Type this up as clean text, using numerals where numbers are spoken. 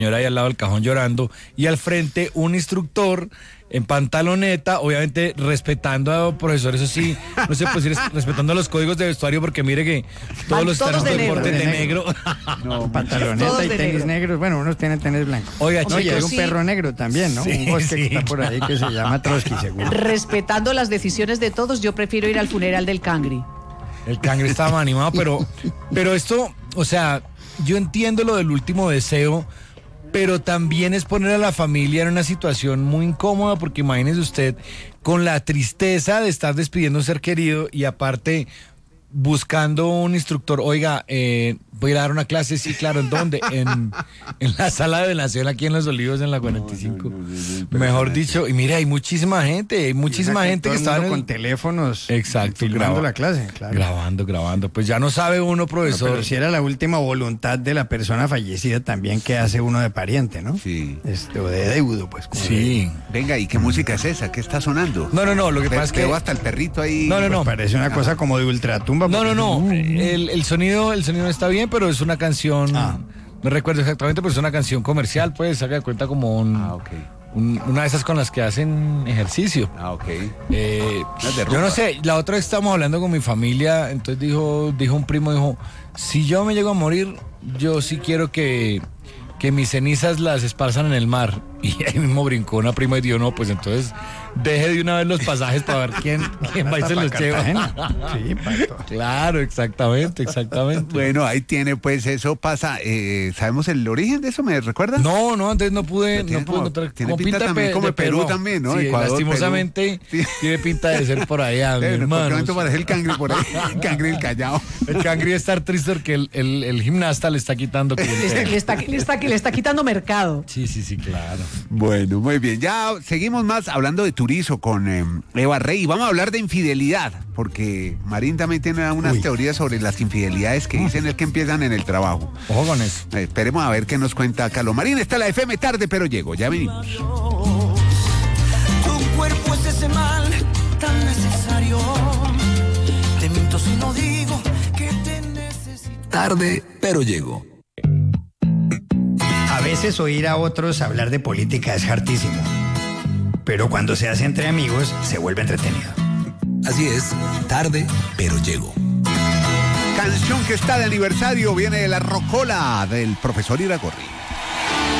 señora ahí al lado del cajón llorando, y al frente un instructor en pantaloneta, obviamente respetando a profesor, eso sí, no se puede decir, respetando los códigos de vestuario, porque mire que todos los todos están de deportes de negro. No, pantaloneta Todos y de tenis negro. negros. Bueno, unos tienen tenis blancos. Oiga, No, y hay chicos, un sí. perro negro también, ¿no? Sí, Un bosque sí, que está por ahí que se llama Trotsky, seguro. Respetando las decisiones de todos, yo prefiero ir al funeral del Cangri. el Cangre estaba animado, pero esto, o sea, yo entiendo lo del último deseo, pero también es poner a la familia en una situación muy incómoda, porque imagínese usted con la tristeza de estar despidiendo a un ser querido y aparte buscando un instructor. Oiga, voy a ir a dar una clase, sí, claro, ¿en dónde? En la sala de Nación, aquí en Los Olivos, en la 45. Mejor dicho, y mira, hay muchísima gente que está con teléfonos. Exacto, filmando la clase, claro. Grabando. Pues ya no sabe uno, No, profesor. pero si era la última voluntad de la persona fallecida también, que hace uno de pariente, ¿no? Sí. O de deudo, pues. como Sí. Venga, ¿y qué música es esa? ¿Qué está sonando? No, lo que pasa es que... Veo hasta el perrito ahí. No, pues parece una cosa como de ultratumba. No, porque- el sonido está bien, pero es una canción, Ah. no recuerdo exactamente, pero es una canción comercial, pues, haga de cuenta como Ok. una de esas con las que hacen ejercicio. Ok. Yo de rumba. no sé, la otra vez estábamos hablando con mi familia, entonces dijo un primo, si yo me llego a morir, yo sí quiero que mis cenizas las esparzan en el mar. Y ahí mismo brincó una prima y dijo, no, pues entonces deje de una vez los pasajes para ver quién va y se los lleva. Sí, Pato. Claro, exactamente. Bueno, ahí tiene, pues eso pasa. ¿Sabemos el origen de eso? ¿Me recuerda? No, antes no pude Tiene como- encontrar. tiene pinta también como de Perú también, ¿no? Sí, Ecuador, lastimosamente Perú. Sí. tiene pinta de ser por allá, mi ¿Por qué hermano. no parece el cangre por ahí? El cangre del Callao. El Cangri estar triste porque el gimnasta le está quitando Le está quitando mercado. Sí, claro. Bueno, muy bien. Ya seguimos más hablando de Turizo con Eva Rey. Y vamos a hablar de infidelidad, porque Marín también tiene unas teorías sobre las infidelidades que dicen el que empiezan en el trabajo. Ojo con eso. Esperemos a ver qué nos cuenta Carlos Marín. Está la FM tarde, pero llego. Ya venimos. Tu cuerpo es ese mal tan necesario. Te miento si no digo que te necesito. Tarde, pero llego. A veces oír a otros hablar de política es hartísimo, pero cuando se hace entre amigos se vuelve entretenido. Así es, tarde, pero llego. Canción que está de aniversario viene de La Rocola del profesor Iragorri.